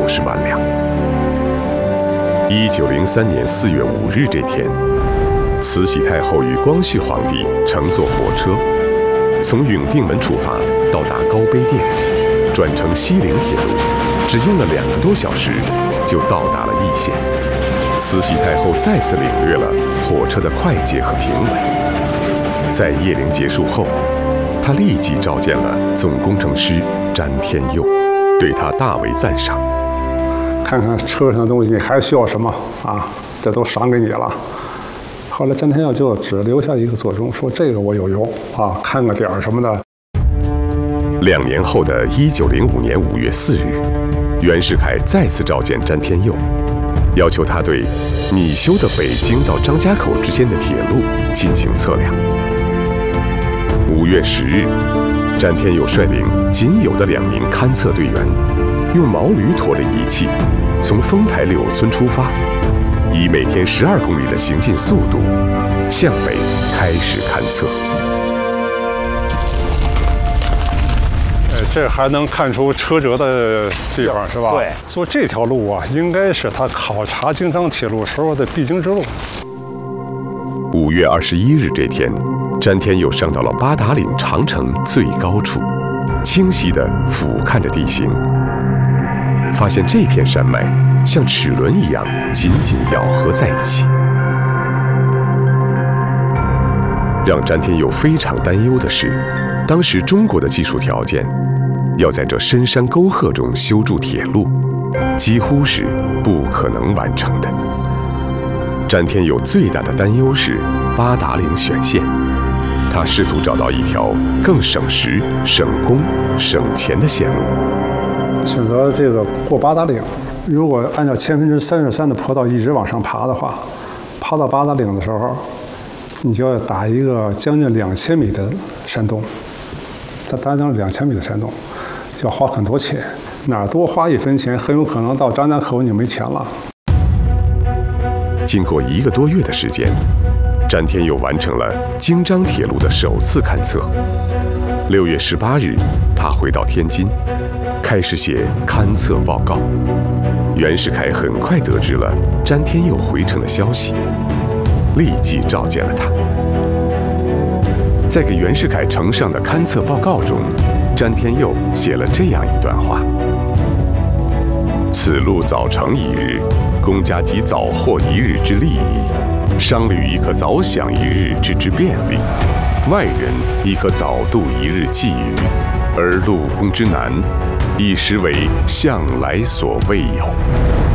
60万辆。1903年4月5日这天，慈禧太后与光绪皇帝乘坐火车，从永定门出发，到达高碑店，转乘西陵铁路，只用了2个多小时，就到达了易县。慈禧太后再次领略了火车的快捷和平稳。在谒陵结束后，她立即召见了总工程师詹天佑，对他大为赞赏。 看看车上的东西，你还需要什么啊？这都赏给你了。后来詹天佑就只留下一个作钟，说这个我有用啊，看个点儿什么的。 2年后的1905年5月4日，袁世凯再次召见詹天佑，要求他对拟修的北京到张家口之间的铁路进行测量。5月10日，詹天佑率领仅有的2名勘测队员，用毛驴驮着仪器，从丰台柳村出发，以每天12公里的行进速度，向北开始勘测。 这还能看出车辙的地方是吧？ 对， 说这条路啊，应该是他考察京张铁路时候的必经之路。 5月21日这天，詹天佑上到了八达岭长城最高处，清晰地俯瞰着地形，发现这片山脉像齿轮一样紧紧咬合在一起。让詹天佑非常担忧的是，当时中国的技术条件，要在这深山沟壑中修筑铁路，几乎是不可能完成的。詹天佑最大的担忧是八达岭选线，他试图找到一条更省时、省工、省钱的线路。 选择这个过八达岭，如果按照33%的坡道一直往上爬的话，爬到八达岭的时候，你就要打一个将近2000米的山洞。它打将2000米的山洞，就要花很多钱。哪多花1分钱，很有可能到张家口你就没钱了。 经过1个多月的时间，詹天佑完成了京张铁路的首次勘测。6月18日，他回到天津，开始写勘测报告。袁世凯很快得知了詹天佑回程的消息，立即召见了他。在给袁世凯呈上的勘测报告中，詹天佑写了这样一段话：此路早成1日，公家即早获1日之利益，商旅亦可早享1日之便利，外人亦可早度1日际遇，而陆公之难，已实为向来所未有。